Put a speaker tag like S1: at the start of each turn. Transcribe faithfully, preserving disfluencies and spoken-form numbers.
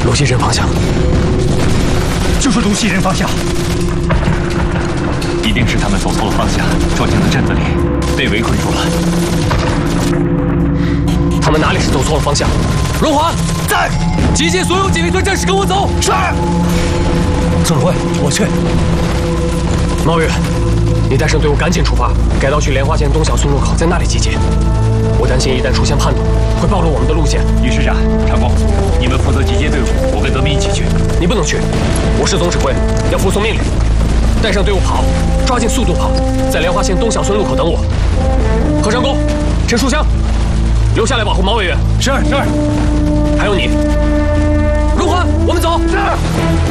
S1: 卢溪镇方向，
S2: 就是卢溪镇方向。
S3: 一定是他们走错了方向，撞进了镇子里，被围困住了。
S1: 他们哪里是走错了方向？荣华在，集结所有警卫队战士跟我走。是。
S2: 总指挥，我去。
S1: 毛宇，你带上队伍赶紧出发，改道去莲花县东小村路口，在那里集结。我担心一旦出现叛徒，会暴露我们的路线。
S3: 于师长、长工，你们负责集结队伍，我跟德明一起去。
S1: 你不能去，我是总指挥，要服从命令。带上队伍跑，抓紧速度跑，在莲花县东小村路口等我。何长工、陈书香，留下来保护毛委员。
S2: 是是。
S1: 还有你，荣华，我们走。是。